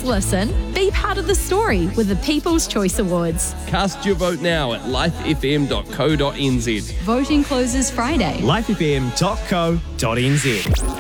just listen. Be part of the story with the People's Choice Awards. Cast your vote now at lifefm.co.nz. Voting closes Friday. lifefm.co.nz.